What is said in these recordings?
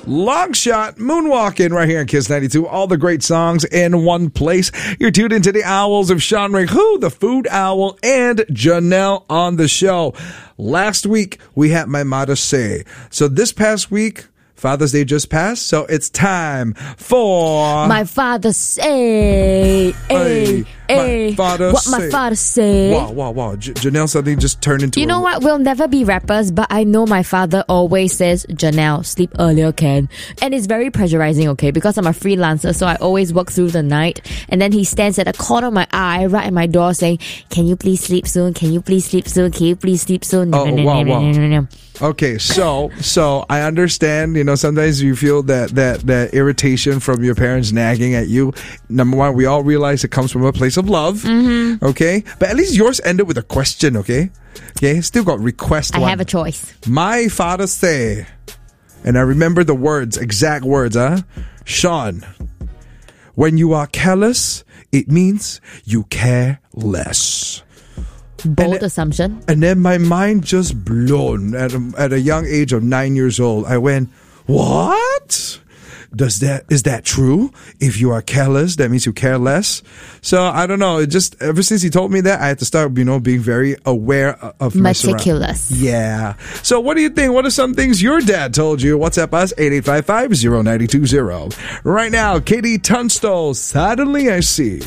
Long Shot, Moonwalking right here on Kiss 92. All the great songs in one place. You're tuned into the Owls of Sean Ray, the Food Owl, and Janelle on the show. Last week, we had my mother say. So this past week, Father's Day just passed, so it's time for... My father say. My father what say. my father say. Wow. Janelle suddenly just turned into You know what? We'll never be rappers, but I know my father always says, Janelle, sleep earlier, Ken. And it's very pressurizing, okay? Because I'm a freelancer, so I always work through the night. And then he stands at the corner of my eye, right at my door, saying, can you please sleep soon? Can you please sleep soon? Can you please sleep soon? Wow. Okay, so I understand, sometimes you feel that irritation from your parents nagging at you. Number one, we all realize it comes from a place of love. Mm-hmm. Okay? But at least yours ended with a question, okay? Okay, still got request I one. have a choice. My father say, and I remember the words, exact words, Sean, when you are careless, it means you care less. Bold assumption. And then my mind just blown at a young age of 9 years old. I went, what? Is that true? If you are careless, that means you care less. So I don't know. It just ever since he told me that, I had to start, being very aware of my meticulous. Yeah. So what do you think? What are some things your dad told you? WhatsApp us 8855-0920. Right now, Katie Tunstall. Suddenly I see.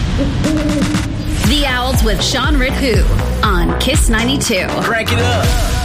The Owls with Sean Rithu on Kiss 92. Crank it up.